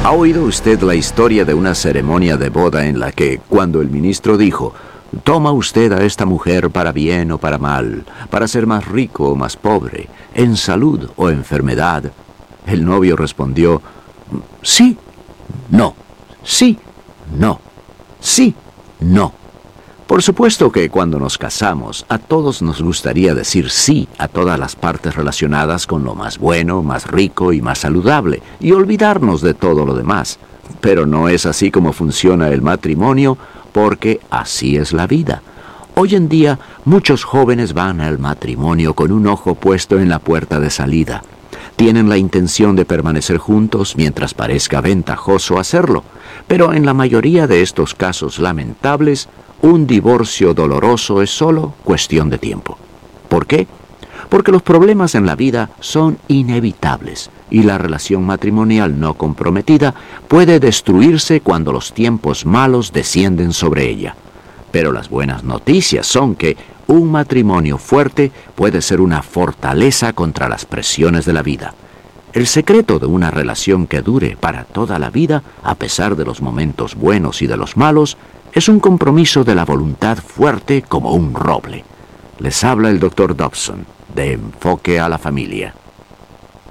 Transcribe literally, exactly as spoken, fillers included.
¿Ha oído usted la historia de una ceremonia de boda en la que, cuando el ministro dijo, toma usted a esta mujer para bien o para mal, para ser más rico o más pobre, en salud o enfermedad, el novio respondió, sí, no, sí, no, sí, no? Por supuesto que cuando nos casamos, a todos nos gustaría decir sí a todas las partes relacionadas con lo más bueno, más rico y más saludable, y olvidarnos de todo lo demás. Pero no es así como funciona el matrimonio, porque así es la vida. Hoy en día, muchos jóvenes van al matrimonio con un ojo puesto en la puerta de salida. Tienen la intención de permanecer juntos mientras parezca ventajoso hacerlo, pero en la mayoría de estos casos lamentables, un divorcio doloroso es solo cuestión de tiempo. ¿Por qué? Porque los problemas en la vida son inevitables y la relación matrimonial no comprometida puede destruirse cuando los tiempos malos descienden sobre ella. Pero las buenas noticias son que un matrimonio fuerte puede ser una fortaleza contra las presiones de la vida. El secreto de una relación que dure para toda la vida, a pesar de los momentos buenos y de los malos, es un compromiso de la voluntad fuerte como un roble. Les habla el doctor Dobson, de Enfoque a la Familia.